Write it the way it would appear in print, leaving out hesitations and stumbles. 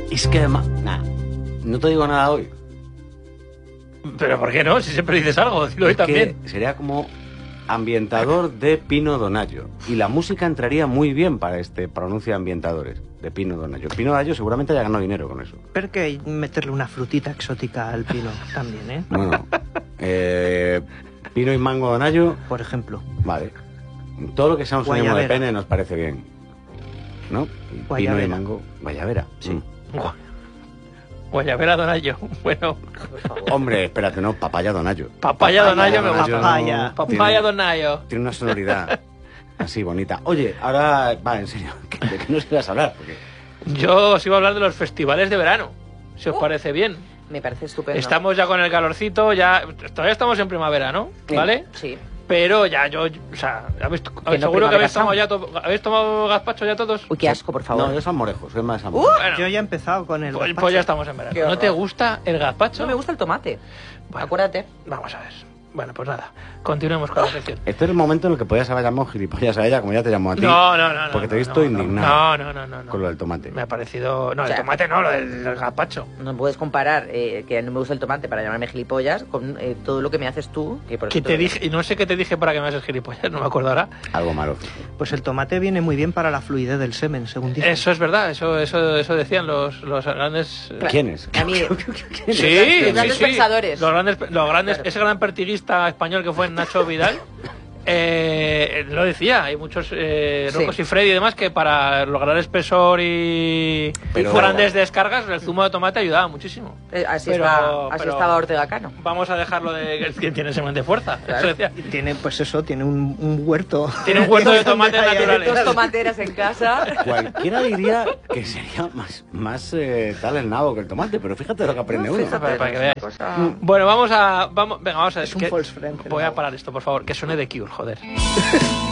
Es que además... Nah, no te digo nada hoy. ¿Pero por qué no? Si siempre dices algo, dilo hoy Es que también. sería como ambientador de Pino Donaggio. Y la música entraría muy bien para este pronuncio de ambientadores de Pino Donaggio. Pino Donaggio seguramente haya ganado dinero con eso. Pero que hay que meterle una frutita exótica al pino también, ¿eh? Bueno, Pino y Mango Donaggio, Por ejemplo. vale. Todo lo que sea un sinónimo de Guayabera. pene nos parece bien. ¿No? Y Pino y Guayabera. Mango, Guayabera. Sí. Guayabera Donaggio. Bueno, Hombre, espérate, no, Papaya Donaggio. Papaya Donaggio me gusta. Papaya. Papaya Donaggio. Tiene una sonoridad así bonita. Oye, ahora, va, en serio, ¿de qué nos ibas a hablar? Porque Yo os iba a hablar de los festivales de verano, si os parece bien. Me parece estupendo. Estamos ya con el calorcito, ya todavía estamos en primavera, ¿no? ¿Vale? Sí. Pero ya yo, o sea, no, seguro que habéis primavera tomado ya ¿habéis tomado gazpacho ya todos? Uy, qué asco, por favor. no, yo soy morejo, soy más amor. Bueno, Yo ya he empezado con el... pues gazpacho. ya estamos en verano. Qué ¿No horror. te gusta el gazpacho? No me gusta el tomate. Bueno. Acuérdate. Vamos a ver. Bueno, pues nada, continuemos con la sección. Este es el momento en el que podías haber llamado gilipollas a ella, como ya te llamó a ti. No. Porque te he no, visto no, indignado No. con lo del tomate. Me ha parecido... No, O el sea, tomate no, lo del gazpacho. No puedes comparar que no me gusta el tomate para llamarme gilipollas con todo lo que me haces tú. Que por Que eso te dije, y no sé qué te dije para que me haces gilipollas, no me acuerdo ahora. Algo malo. Pues el tomate viene muy bien para la fluidez del semen, según dicen. Eso es verdad, eso decían los grandes... ¿Quiénes? A mí, Sí, los grandes sí, sí. pensadores. Los grandes, Claro. ese gran pertiguista español que fue Nacho Vidal, lo decía, hay muchos Rocos y Freddy y demás que para lograr espesor y Pero- grandes descargas el zumo de tomate ayudaba muchísimo. Así, Pero- así pero- estaba Ortega Cano. Vamos a dejarlo de que tiene semen de fuerza. Claro. Eso decía. Y tiene, pues eso, tiene un huerto. Tiene un huerto de tomates Donde hay naturales. Dos tomateras en casa. Cualquiera diría que sería más tal el nabo que el tomate, pero fíjate lo que aprende uno. Para que veáis. Cosa- Bueno, vamos a ver. Es un false friend, Voy ¿no? a parar esto, por favor. Que suene de Cure, joder.